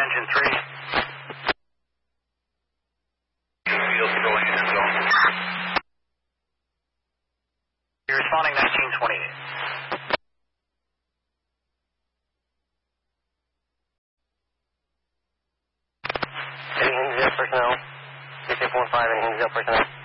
engine 3. Field going into zone. You're responding 1928. Any Hinsdale personnel? 2245, any Hinsdale personnel?